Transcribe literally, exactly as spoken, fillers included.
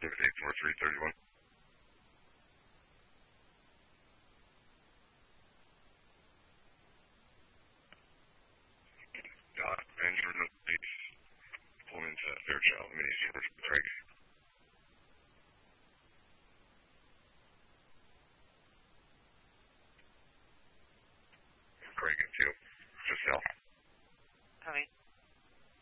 eight four three thirty-one. Dot Benjamin Base. Pulling into Fairchild. Mini Super Craig.